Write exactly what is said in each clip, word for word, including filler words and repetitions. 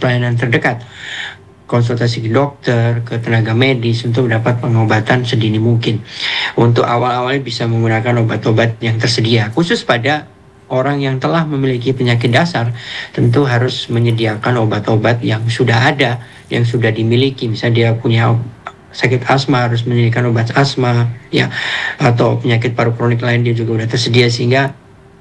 pelayanan terdekat, konsultasi ke dokter, ke tenaga medis untuk mendapat pengobatan sedini mungkin. Untuk awal-awalnya bisa menggunakan obat-obat yang tersedia. Khusus pada orang yang telah memiliki penyakit dasar, tentu harus menyediakan obat-obat yang sudah ada, yang sudah dimiliki. Misalnya dia punya sakit asma, harus menyediakan obat asma, ya, atau penyakit paru kronik lain dia juga sudah tersedia, sehingga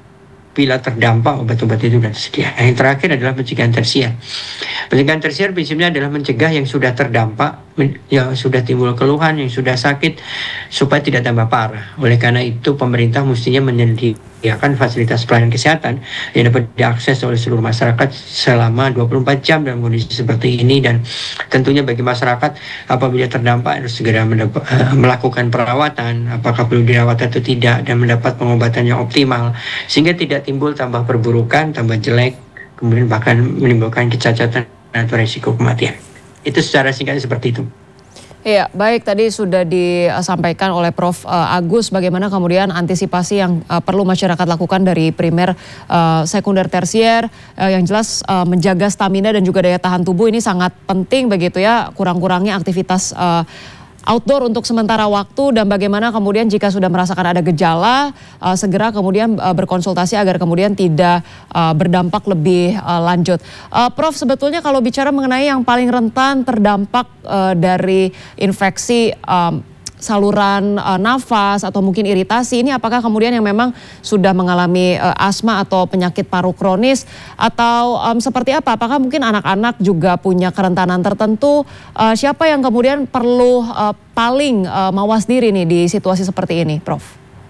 bila terdampak obat-obat itu sudah tersedia. Yang terakhir adalah pencegahan tersier. Pencegahan tersier prinsipnya adalah mencegah yang sudah terdampak, yang sudah timbul keluhan, yang sudah sakit, supaya tidak tambah parah. Oleh karena itu pemerintah mestinya menyediakan fasilitas pelayanan kesehatan yang dapat diakses oleh seluruh masyarakat selama dua puluh empat jam dalam kondisi seperti ini. Dan tentunya bagi masyarakat apabila terdampak harus segera mendapat, uh, melakukan perawatan, apakah perlu dirawat atau tidak, dan mendapat pengobatan yang optimal sehingga tidak timbul tambah perburukan, tambah jelek, kemudian bahkan menimbulkan kecacatan atau risiko kematian. Itu secara singkat seperti itu. Iya, baik, tadi sudah disampaikan oleh Prof Agus bagaimana kemudian antisipasi yang uh, perlu masyarakat lakukan dari primer, uh, sekunder, tersier. Uh, yang jelas uh, menjaga stamina dan juga daya tahan tubuh ini sangat penting begitu ya, kurang-kurangnya aktivitas uh, outdoor untuk sementara waktu, dan bagaimana kemudian jika sudah merasakan ada gejala uh, segera kemudian uh, berkonsultasi agar kemudian tidak uh, berdampak lebih uh, lanjut. Uh, Prof, sebetulnya kalau bicara mengenai yang paling rentan terdampak uh, dari infeksi um, saluran uh, nafas atau mungkin iritasi, ini apakah kemudian yang memang sudah mengalami uh, asma atau penyakit paru kronis, atau um, seperti apa? Apakah mungkin anak-anak juga punya kerentanan tertentu? Uh, siapa yang kemudian perlu uh, paling uh, mawas diri nih di situasi seperti ini, Prof?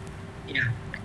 Ya,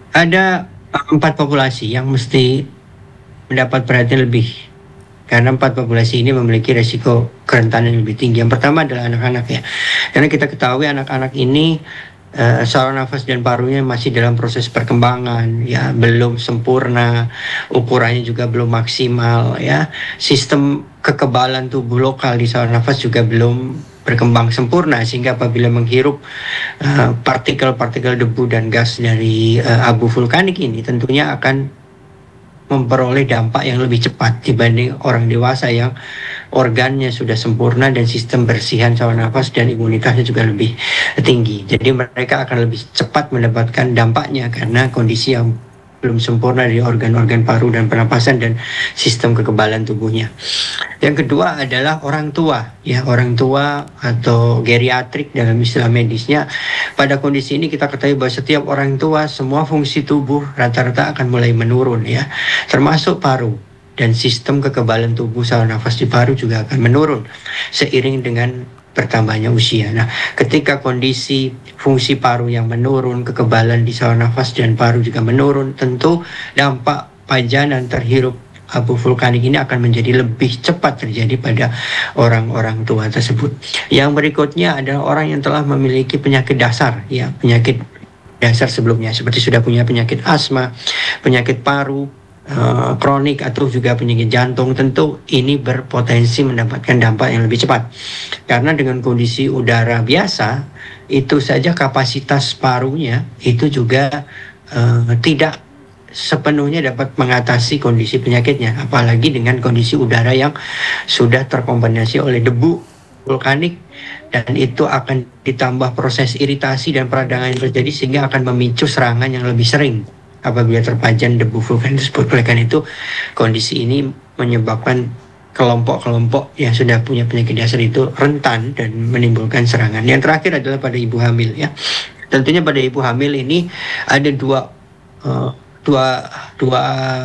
ada empat populasi yang mesti mendapat perhatian lebih, karena empat populasi ini memiliki resiko kerentanan yang lebih tinggi. Yang pertama adalah anak-anak ya. Karena kita ketahui anak-anak ini uh, saluran nafas dan parunya masih dalam proses perkembangan ya, belum sempurna, ukurannya juga belum maksimal ya. Sistem kekebalan tubuh lokal di saluran nafas juga belum berkembang sempurna, sehingga apabila menghirup uh, partikel-partikel debu dan gas dari uh, abu vulkanik ini tentunya akan memperoleh dampak yang lebih cepat dibanding orang dewasa yang organnya sudah sempurna dan sistem bersihan saluran nafas dan imunitasnya juga lebih tinggi. Jadi mereka akan lebih cepat mendapatkan dampaknya karena kondisi yang belum sempurna dari organ-organ paru dan pernapasan dan sistem kekebalan tubuhnya. Yang kedua adalah orang tua, ya, orang tua atau geriatrik dalam istilah medisnya. Pada kondisi ini kita ketahui bahwa setiap orang tua semua fungsi tubuh rata-rata akan mulai menurun ya, termasuk paru, dan sistem kekebalan tubuh saluran nafas di paru juga akan menurun seiring dengan bertambahnya usia. Nah, ketika kondisi fungsi paru yang menurun, kekebalan di saluran nafas dan paru juga menurun, tentu dampak pajanan terhirup abu vulkanik ini akan menjadi lebih cepat terjadi pada orang-orang tua tersebut. Yang berikutnya adalah orang yang telah memiliki penyakit dasar, ya, penyakit dasar sebelumnya, seperti sudah punya penyakit asma, penyakit paru Uh, kronik atau juga penyakit jantung. Tentu ini berpotensi mendapatkan dampak yang lebih cepat, karena dengan kondisi udara biasa itu saja kapasitas parunya itu juga uh, tidak sepenuhnya dapat mengatasi kondisi penyakitnya, apalagi dengan kondisi udara yang sudah terkontaminasi oleh debu vulkanik, dan itu akan ditambah proses iritasi dan peradangan yang terjadi sehingga akan memicu serangan yang lebih sering apabila terpajan debu vulkanik tersebut. Oleh karena itu kondisi ini menyebabkan kelompok-kelompok yang sudah punya penyakit dasar itu rentan dan menimbulkan serangan. Yang terakhir adalah pada ibu hamil ya. Tentunya pada ibu hamil ini ada dua uh, dua dua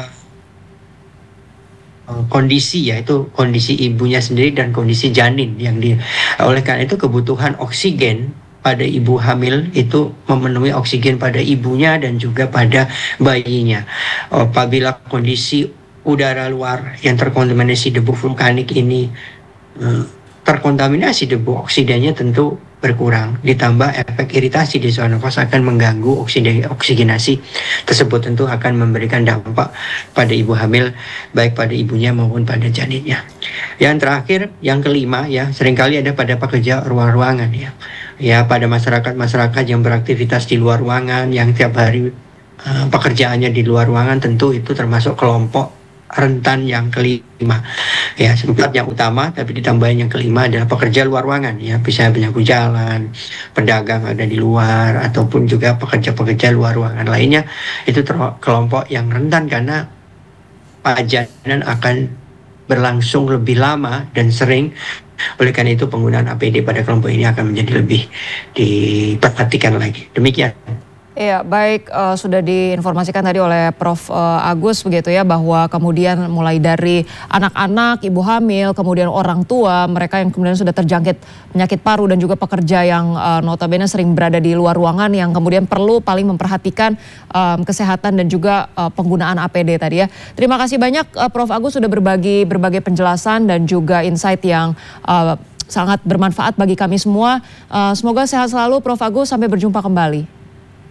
uh, kondisi, yaitu kondisi ibunya sendiri dan kondisi janin yang di. Oleh karena itu kebutuhan oksigen pada ibu hamil itu memenuhi oksigen pada ibunya dan juga pada bayinya. Apabila kondisi udara luar yang terkontaminasi debu vulkanik ini terkontaminasi debu, oksigennya tentu berkurang, ditambah efek iritasi di saluran nafas akan mengganggu oksigenasi tersebut, tentu akan memberikan dampak pada ibu hamil, baik pada ibunya maupun pada janinnya. Yang terakhir, yang kelima ya, seringkali ada pada pekerja ruang-ruangan ya. Ya, pada masyarakat-masyarakat yang beraktivitas di luar ruangan, yang tiap hari uh, pekerjaannya di luar ruangan, tentu itu termasuk kelompok rentan yang kelima. Ya, sempat yang utama, tapi ditambahin yang kelima adalah pekerja luar ruangan, ya, bisa penyapu jalan, pedagang ada di luar, ataupun juga pekerja-pekerja luar ruangan lainnya. Itu ter- kelompok yang rentan karena pajanan akan berlangsung lebih lama dan sering. Oleh karena itu penggunaan A P D pada kelompok ini akan menjadi lebih diperhatikan lagi. Demikian. Iya, baik, uh, sudah diinformasikan tadi oleh Prof uh, Agus begitu ya, bahwa kemudian mulai dari anak-anak, ibu hamil, kemudian orang tua, mereka yang kemudian sudah terjangkit penyakit paru dan juga pekerja yang uh, notabene sering berada di luar ruangan yang kemudian perlu paling memperhatikan um, kesehatan dan juga uh, penggunaan A P D tadi ya. Terima kasih banyak uh, Prof Agus sudah berbagi berbagai penjelasan dan juga insight yang uh, sangat bermanfaat bagi kami semua. Uh, semoga sehat selalu Prof Agus, sampai berjumpa kembali.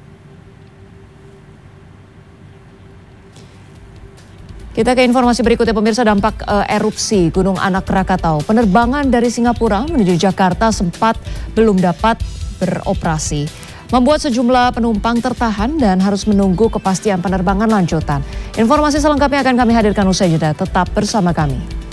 Kita ke informasi berikutnya, pemirsa. Dampak uh, erupsi Gunung Anak Krakatau. Penerbangan dari Singapura menuju Jakarta sempat belum dapat beroperasi, membuat sejumlah penumpang tertahan dan harus menunggu kepastian penerbangan lanjutan. Informasi selengkapnya akan kami hadirkan usai jeda. Tetap bersama kami.